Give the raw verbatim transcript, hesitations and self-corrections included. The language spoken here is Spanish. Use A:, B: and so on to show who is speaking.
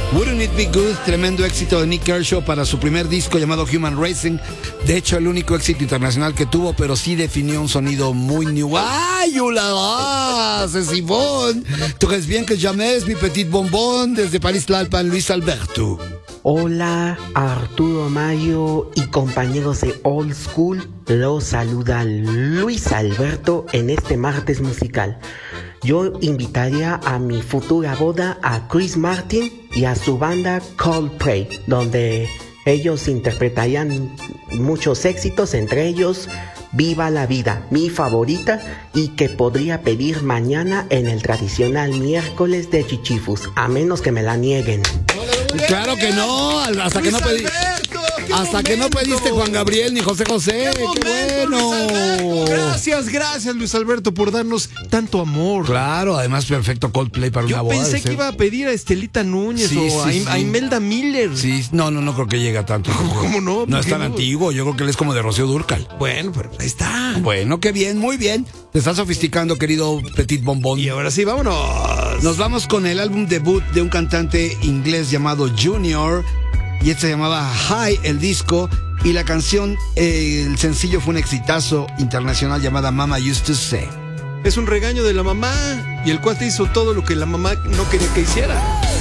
A: Wouldn't It Be Good, tremendo éxito de Nick Kershaw para su primer disco llamado Human Racing. De hecho, el único éxito internacional que tuvo, pero sí definió un sonido muy new. ¡Ay, hola! C'est si bon. Très bien que jamais, mi petit bonbon, desde París Tlalpan, Luis Alberto.
B: Hola, Arturo Mayo y compañeros de Old School. Los saluda Luis Alberto en este martes musical. Yo invitaría a mi futura boda a Chris Martin y a su banda Coldplay, donde ellos interpretarían muchos éxitos, entre ellos Viva la Vida, mi favorita, y que podría pedir mañana en el tradicional miércoles de Chichifus, a menos que me la nieguen.
A: Claro que no, hasta que no pedí. Hasta que no pediste Juan Gabriel ni José José. ¡Qué, qué bueno!
C: Gracias, gracias Luis Alberto por darnos tanto amor.
A: Claro, además perfecto Coldplay para
C: Yo
A: una boda.
C: Yo pensé que iba a pedir a Estelita Núñez
A: sí,
C: o
A: sí,
C: a,
A: sí.
C: a Imelda Miller.
A: Sí, no, no, no creo que llegue a tanto.
C: ¿Cómo no?
A: No es tan
C: no?
A: antiguo, yo creo que él es como de Rocío Dúrcal.
C: Bueno, pero ahí está.
A: Bueno, qué bien, muy bien. Te estás sofisticando, querido Petit Bombón.
C: Y ahora sí, vámonos.
A: Nos vamos con el álbum debut de un cantante inglés llamado Junior. Y este se llamaba High, el disco. Y la canción, eh, el sencillo fue un exitazo internacional llamada Mama Used to Say.
C: Es un regaño de la mamá y el cuate hizo todo lo que la mamá no quería que hiciera.